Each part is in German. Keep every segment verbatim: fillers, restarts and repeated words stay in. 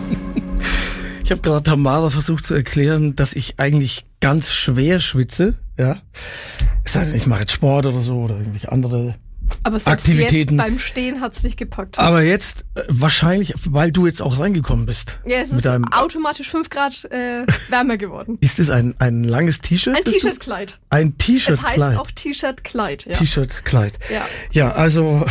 Ich habe gerade Tamara versucht zu erklären, dass ich eigentlich ganz schwer schwitze. Ja, es sei denn, ich mache jetzt Sport oder so oder irgendwelche andere Aber selbst Aktivitäten. Jetzt beim Stehen hat's dich gepackt. Aber jetzt äh, wahrscheinlich, weil du jetzt auch reingekommen bist. Ja, es mit ist deinem, automatisch fünf Grad äh, wärmer geworden. Ist es ein, ein langes T-Shirt? Ein das du- T-Shirt-Kleid. Ein Es heißt T-Shirt-Kleid. auch T-Shirt-Kleid. Ja. T-Shirt-Kleid. Ja. Ja, also,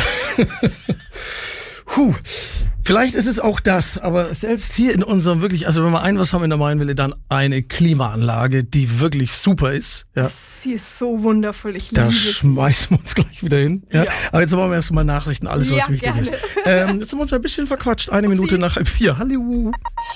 puh, vielleicht ist es auch das, aber selbst hier in unserem wirklich, also wenn wir ein was haben in der Mainwelle, dann eine Klimaanlage, die wirklich super ist. Ja, Sie ist so wundervoll. Ich da liebe sie. schmeißen wir uns gleich wieder hin. Ja. Ja. Aber jetzt wollen wir erst mal Nachrichten, alles was Ja, wichtig gerne. ist. Ähm, jetzt sind wir uns ein bisschen verquatscht, eine Minute nach halb vier. Hallo.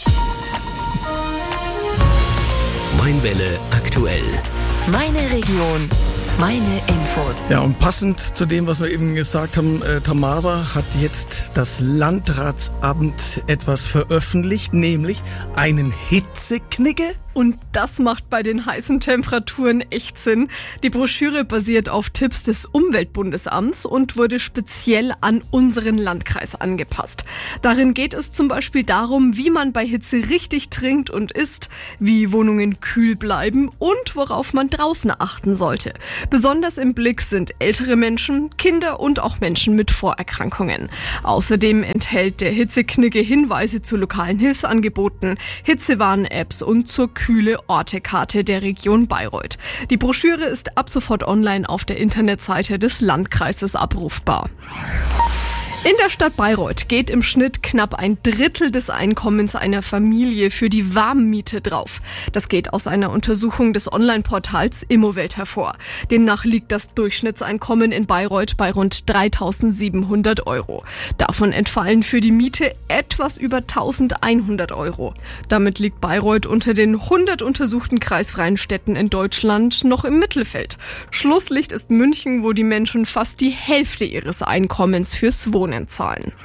Mainwelle aktuell. Meine Region, meine Infos. Ja, und passend zu dem, was wir eben gesagt haben, äh, Tamara hat jetzt das Landratsamt etwas veröffentlicht, nämlich einen Hitzeknicke. Und das macht bei den heißen Temperaturen echt Sinn. Die Broschüre basiert auf Tipps des Umweltbundesamts und wurde speziell an unseren Landkreis angepasst. Darin geht es zum Beispiel darum, wie man bei Hitze richtig trinkt und isst, wie Wohnungen kühl bleiben und worauf man draußen achten sollte. Besonders im Blick sind ältere Menschen, Kinder und auch Menschen mit Vorerkrankungen. Außerdem enthält der Hitzeknicke Hinweise zu lokalen Hilfsangeboten, Hitzewarn-Apps und zur kühle Ortekarte der Region Bayreuth. Die Broschüre ist ab sofort online auf der Internetseite des Landkreises abrufbar. In der Stadt Bayreuth geht im Schnitt knapp ein Drittel des Einkommens einer Familie für die Warmmiete drauf. Das geht aus einer Untersuchung des Online-Portals Immowelt hervor. Demnach liegt das Durchschnittseinkommen in Bayreuth bei rund dreitausendsiebenhundert Euro. Davon entfallen für die Miete etwas über eintausendeinhundert Euro. Damit liegt Bayreuth unter den hundert untersuchten kreisfreien Städten in Deutschland noch im Mittelfeld. Schlusslicht ist München, wo die Menschen fast die Hälfte ihres Einkommens fürs Wohnen zahlen.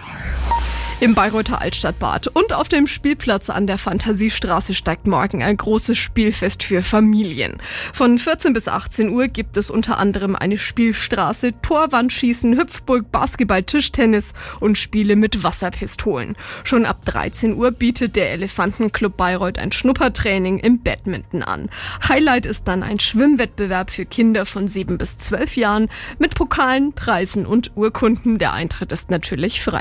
Im Bayreuther Altstadtbad und auf dem Spielplatz an der Fantasiestraße steigt morgen ein großes Spielfest für Familien. Von vierzehn bis achtzehn Uhr gibt es unter anderem eine Spielstraße, Torwandschießen, Hüpfburg, Basketball, Tischtennis und Spiele mit Wasserpistolen. Schon ab dreizehn Uhr bietet der Elefantenclub Bayreuth ein Schnuppertraining im Badminton an. Highlight ist dann ein Schwimmwettbewerb für Kinder von sieben bis zwölf Jahren mit Pokalen, Preisen und Urkunden. Der Eintritt ist natürlich frei.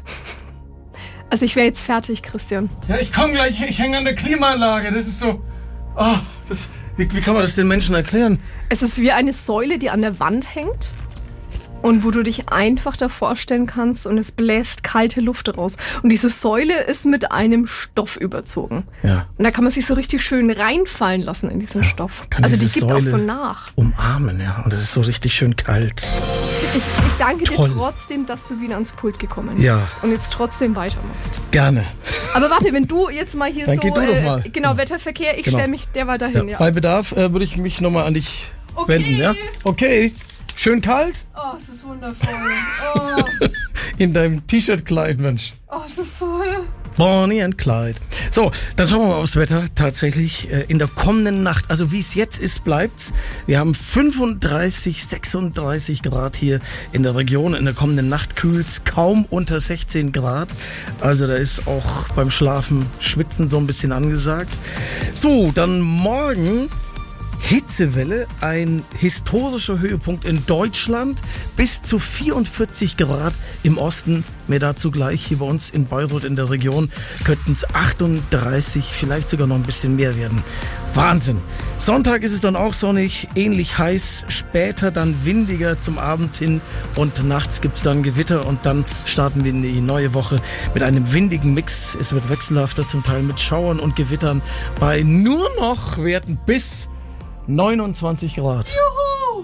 Also ich wäre jetzt fertig, Christian. Ja, ich komme gleich, ich hänge an der Klimaanlage. Das ist so, oh, das, wie, wie kann man das den Menschen erklären? Es ist wie eine Säule, die an der Wand hängt und wo du dich einfach davor stellen kannst und es bläst kalte Luft raus. Und diese Säule ist mit einem Stoff überzogen. Ja. Und da kann man sich so richtig schön reinfallen lassen in diesen Stoff. kann Also die diese gibt auch Säule so nach. Umarmen, ja. Und das ist so richtig schön kalt. Ich, ich danke Toll. dir trotzdem, dass du wieder ans Pult gekommen bist Ja. und jetzt trotzdem weitermachst. Gerne. Aber warte, wenn du jetzt mal hier Dann so... geh du doch mal. Genau, Wetterverkehr, ich Genau. stelle mich derweil dahin, Ja, ja. bei Bedarf äh, würde ich mich nochmal an dich Okay. wenden. Ja? Okay. Schön kalt Oh, es ist wundervoll. Oh, in deinem T-Shirt-Kleid, Mensch. oh es ist so... Bonnie and Clyde. So, dann schauen wir mal aufs Wetter. Tatsächlich äh, in der kommenden Nacht, also wie es jetzt ist, bleibt's. Wir haben fünfunddreißig, sechsunddreißig Grad hier in der Region. In der kommenden Nacht kühlt's kaum unter sechzehn Grad. Also da ist auch beim Schlafen Schwitzen so ein bisschen angesagt. So, dann morgen Hitzewelle, ein historischer Höhepunkt in Deutschland, bis zu vierundvierzig Grad im Osten. Mehr dazu gleich hier bei uns in Bayreuth in der Region könnten es achtunddreißig, vielleicht sogar noch ein bisschen mehr werden. Wahnsinn. Sonntag ist es dann auch sonnig, ähnlich heiß, später dann windiger zum Abend hin und nachts gibt es dann Gewitter und dann starten wir in die neue Woche mit einem windigen Mix. Es wird wechselhafter, zum Teil mit Schauern und Gewittern bei nur noch Werten bis neunundzwanzig Grad. Juhu!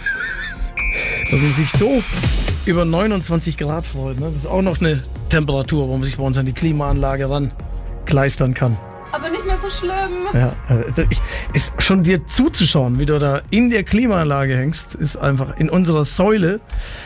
Dass man sich so über neunundzwanzig Grad freut. Ne? Das ist auch noch eine Temperatur, wo man sich bei uns an die Klimaanlage rankleistern kann. Aber nicht mehr so schlimm. Ja, äh, ich, ist schon dir zuzuschauen, wie du da in der Klimaanlage hängst, ist einfach in unserer Säule,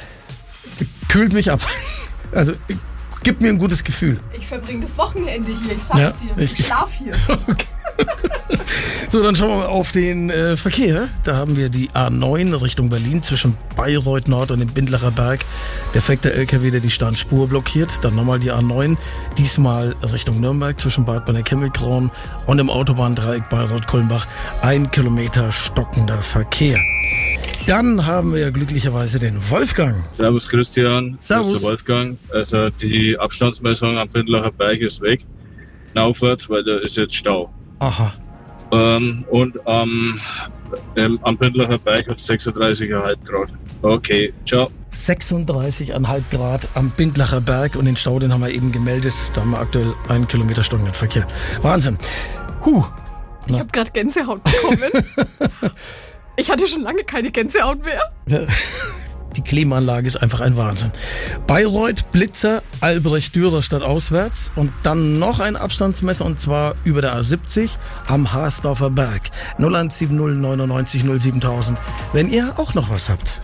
kühlt mich ab. Also gibt mir ein gutes Gefühl. Ich verbringe das Wochenende hier, ich sag's Ja, dir. ich- Ich schlaf hier. Okay. So, dann schauen wir mal auf den äh, Verkehr. Da haben wir die A neun Richtung Berlin zwischen Bayreuth Nord und dem Bindlacher Berg. Defekter L K W, der die Standspur blockiert. Dann nochmal die A neun, diesmal Richtung Nürnberg zwischen Bad Berneckemmelkron und dem Autobahndreieck Bayreuth-Kulmbach. Ein Kilometer stockender Verkehr. Dann haben wir glücklicherweise den Wolfgang. Servus Christian. Servus. Das ist der Wolfgang. Also die Abstandsmessung am Bindlacher Berg ist weg. Aufwärts, weil da ist jetzt Stau. Aha. Ähm, und ähm, ähm, am Bindlacher Berg hat es sechsunddreißig Komma fünf Grad. Okay, ciao. sechsunddreißig Komma fünf Grad am Bindlacher Berg und den Stau, den haben wir eben gemeldet. Da haben wir aktuell einen Kilometer stockenden Verkehr. Wahnsinn. Huh. Ich habe gerade Gänsehaut bekommen. Ich hatte schon lange keine Gänsehaut mehr. Die Klimaanlage ist einfach ein Wahnsinn. Bayreuth, Blitzer, Albrecht-Dürer stadtauswärts und dann noch ein Abstandsmesser und zwar über der A siebzig am Haasdorfer Berg. null eins sieben null neunundneunzig null siebentausend, wenn ihr auch noch was habt.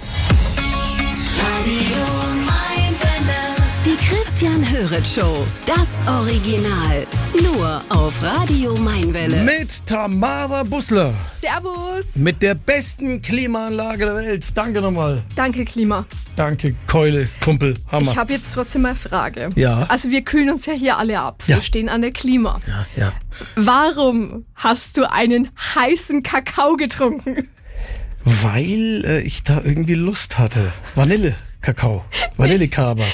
Die Christian Höret Show. Das Original. Nur auf Radio Mainwelle. Mit Tamara Bussler. Servus. Mit der besten Klimaanlage der Welt. Danke nochmal. Danke, Klima. Danke, Keule, Kumpel, Hammer. Ich habe jetzt trotzdem mal eine Frage. Ja. Also wir kühlen uns ja hier alle ab. Ja. Wir stehen an der Klima. Ja, ja. Warum hast du einen heißen Kakao getrunken? Weil äh, ich da irgendwie Lust hatte. Vanille. Kakao. Vanillekaba.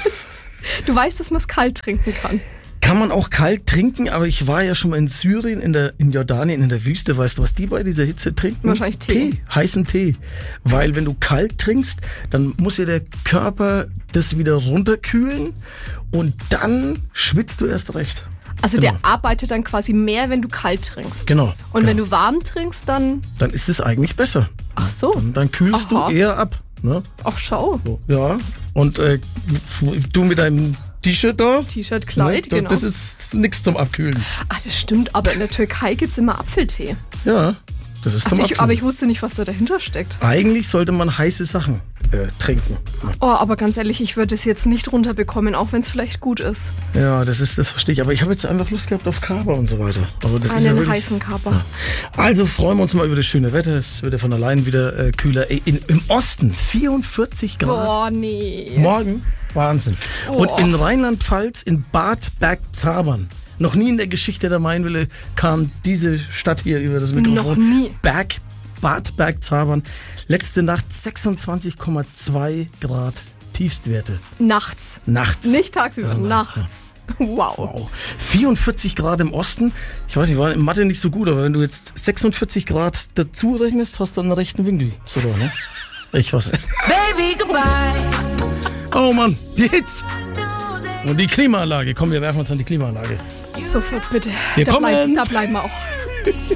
Du weißt, dass man es kalt trinken kann. Kann man auch kalt trinken, aber ich war ja schon mal in Syrien, in der in Jordanien, in der Wüste. Weißt du, was die bei dieser Hitze trinken? Wahrscheinlich Tee. Tee, heißen Tee. Weil wenn du kalt trinkst, dann muss ja der Körper das wieder runterkühlen und dann schwitzt du erst recht. Also Genau. der arbeitet dann quasi mehr, wenn du kalt trinkst. Genau. Und genau. wenn du warm trinkst, dann... Dann ist es eigentlich besser. Ach so. Und dann kühlst Aha. du eher ab. Ne? Ach, schau. So, ja. Und äh, du mit deinem T-Shirt da? T-Shirt, Kleid, ne? genau. Das ist nichts zum Abkühlen. Ach, das stimmt, aber in der Türkei gibt's immer Apfeltee. Ja, das ist Ach, zum ich, Abkühlen. aber ich wusste nicht, was da dahinter steckt. Eigentlich sollte man heiße Sachen äh, trinken. Oh, aber ganz ehrlich, ich würde es jetzt nicht runterbekommen, auch wenn es vielleicht gut ist. Ja, das ist, das verstehe ich. Aber ich habe jetzt einfach Lust gehabt auf Kaba und so weiter. Aber das ist ja Einen wirklich, heißen Kapper. Also freuen wir uns mal über das schöne Wetter. Es wird ja von allein wieder äh, kühler. Ey, in, im Osten vierundvierzig Grad. Boah, nee. Morgen Wahnsinn. Und in Rheinland-Pfalz, in Bad Bergzabern. Noch nie in der Geschichte der Mainwelle kam diese Stadt hier über das Mikrofon. Noch nie. Berg, Bad Bergzabern. Letzte Nacht sechsundzwanzig Komma zwei Grad Tiefstwerte. Nachts. Nachts. Nicht tagsüber, Also, nachts. Wow. Wow. vierundvierzig Grad im Osten. Ich weiß nicht, war in Mathe nicht so gut, aber wenn du jetzt sechsundvierzig Grad dazu rechnest, hast du einen rechten Winkel. Sogar, ne? Ich weiß. Baby, goodbye. Oh Mann, die Hits. Und die Klimaanlage. Komm, wir werfen uns an die Klimaanlage. Sofort bitte. Wir da, kommen. bleib, da bleiben wir auch.